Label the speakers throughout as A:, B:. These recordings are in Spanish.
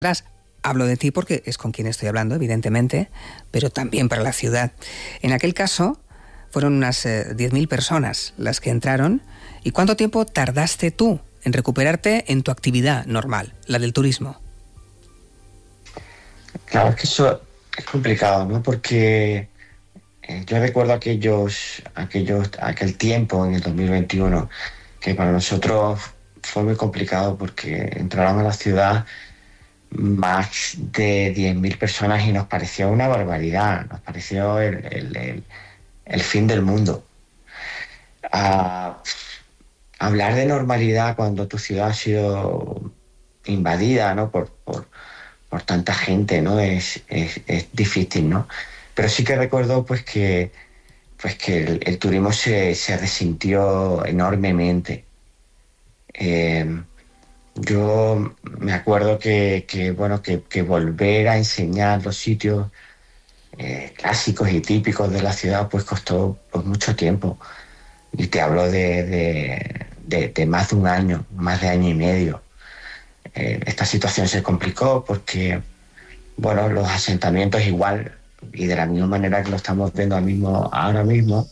A: Hablo de ti porque es con quien estoy hablando, evidentemente, pero también para la ciudad. En aquel caso, fueron unas 10.000 personas las que entraron. ¿Y cuánto tiempo tardaste tú en recuperarte en tu actividad normal, la del turismo?
B: Claro, es que eso es complicado, ¿no? Porque yo recuerdo aquel tiempo en el 2021 que para nosotros fue muy complicado porque entraron a la ciudad más de 10.000 personas y nos pareció una barbaridad, nos pareció el fin del mundo. Ah, hablar de normalidad cuando tu ciudad ha sido invadida, ¿no? por tanta gente, ¿no? Es difícil, ¿no? Pero sí que recuerdo pues que el turismo se resintió enormemente. Eh, yo me acuerdo que volver a enseñar los sitios clásicos y típicos de la ciudad pues costó pues mucho tiempo. Y te hablo de más de un año, más de año y medio. Esta situación se complicó porque, bueno, los asentamientos igual, y de la misma manera que lo estamos viendo ahora mismo,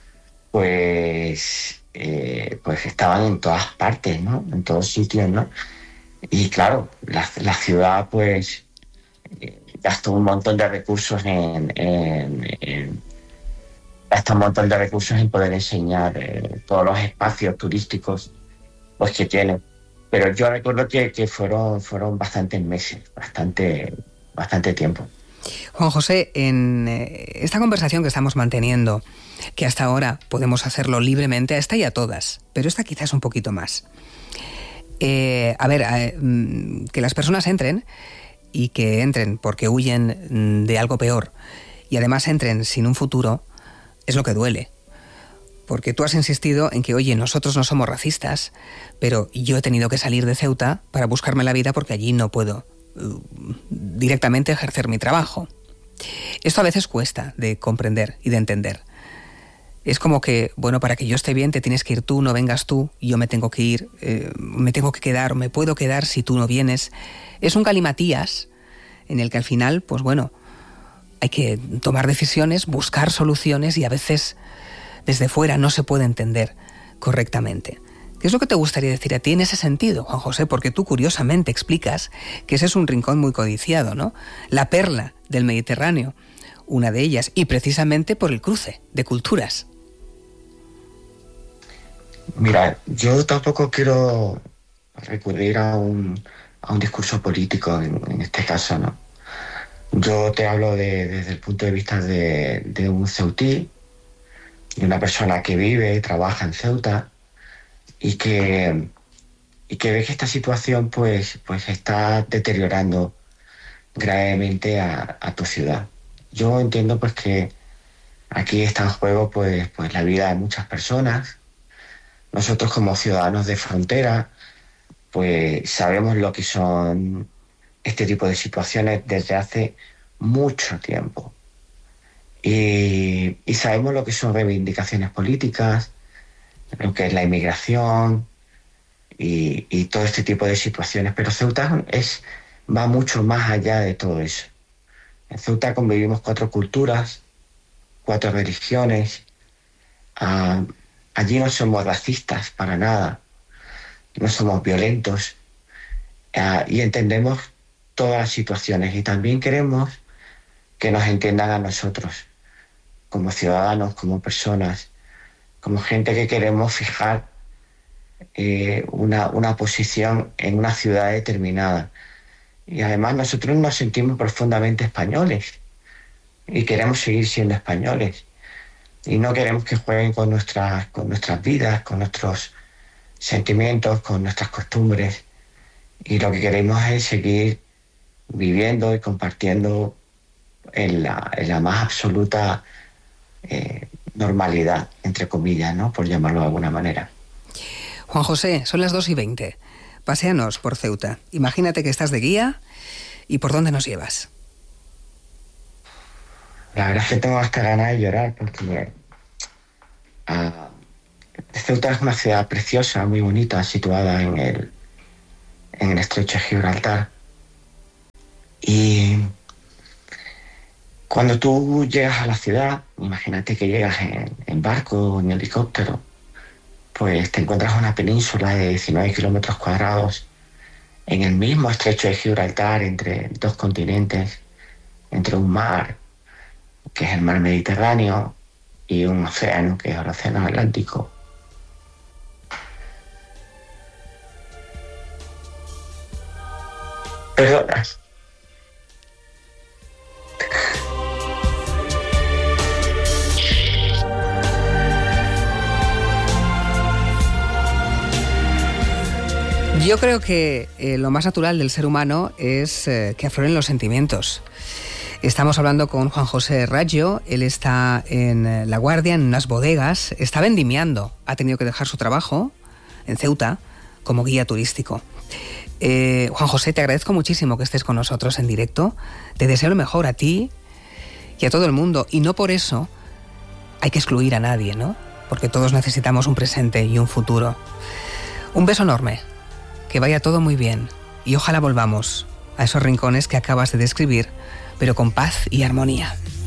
B: pues estaban en todas partes, ¿no? En todos sitios, ¿no? Y claro, la ciudad pues gastó un montón de recursos gasta un montón de recursos en poder enseñar todos los espacios turísticos pues que tiene. Pero yo recuerdo que fueron bastantes meses, bastante tiempo.
A: Juan José, en esta conversación que estamos manteniendo, que hasta ahora podemos hacerlo libremente, a esta y a todas, pero esta quizás un poquito más. Que las personas entren y que entren porque huyen de algo peor y además entren sin un futuro, es lo que duele. Porque tú has insistido en que, oye, nosotros no somos racistas, pero yo he tenido que salir de Ceuta para buscarme la vida porque allí no puedo directamente ejercer mi trabajo. Esto a veces cuesta de comprender y de entender. Es como que, bueno, para que yo esté bien te tienes que ir tú, no vengas tú, yo me tengo que ir, me tengo que quedar, o me puedo quedar si tú no vienes. Es un galimatías en el que al final, pues bueno, hay que tomar decisiones, buscar soluciones y a veces desde fuera no se puede entender correctamente. ¿Qué es lo que te gustaría decir a ti en ese sentido, Juan José? Porque tú curiosamente explicas que ese es un rincón muy codiciado, ¿no? La perla del Mediterráneo, una de ellas, y precisamente por el cruce de culturas.
B: Mira, yo tampoco quiero recurrir a un discurso político en este caso, ¿no? Yo te hablo desde el punto de vista de un ceutí, de una persona que vive y trabaja en Ceuta y que ve que esta situación pues está deteriorando gravemente a tu ciudad. Yo entiendo pues que aquí está en juego pues la vida de muchas personas. Nosotros como ciudadanos de frontera pues sabemos lo que son este tipo de situaciones desde hace mucho tiempo. Y sabemos lo que son reivindicaciones políticas, lo que es la inmigración y todo este tipo de situaciones. Pero Ceuta va mucho más allá de todo eso. En Ceuta convivimos 4 culturas, 4 religiones. Ah, allí no somos racistas para nada, no somos violentos y entendemos todas las situaciones y también queremos que nos entiendan a nosotros como ciudadanos, como personas, como gente que queremos fijar una posición en una ciudad determinada. Y además nosotros nos sentimos profundamente españoles y queremos seguir siendo españoles. Y no queremos que jueguen con nuestras vidas, con nuestros sentimientos, con nuestras costumbres. Y lo que queremos es seguir viviendo y compartiendo en la más absoluta normalidad, entre comillas, ¿no? Por llamarlo de alguna manera.
A: Juan José, son las 2:20. Paséanos por Ceuta. Imagínate que estás de guía y ¿por dónde nos llevas?
B: La verdad es que tengo hasta ganas de llorar porque Ceuta es una ciudad preciosa, muy bonita, situada en el estrecho de Gibraltar. Y cuando tú llegas a la ciudad, imagínate que llegas en barco o en helicóptero, pues te encuentras una península de 19 kilómetros cuadrados en el mismo estrecho de Gibraltar, entre dos continentes, entre un mar, que es el mar Mediterráneo, y un océano, que es el océano Atlántico. Perdona.
A: Yo creo que lo más natural del ser humano es que afloren los sentimientos. Estamos hablando con Juan José Raggio, él está en La Guardia, en unas bodegas, está vendimiando, ha tenido que dejar su trabajo en Ceuta como guía turístico. Juan José, te agradezco muchísimo que estés con nosotros en directo, te deseo lo mejor a ti y a todo el mundo, y no por eso hay que excluir a nadie, ¿no? Porque todos necesitamos un presente y un futuro. Un beso enorme, que vaya todo muy bien, y ojalá volvamos a esos rincones que acabas de describir, pero con paz y armonía.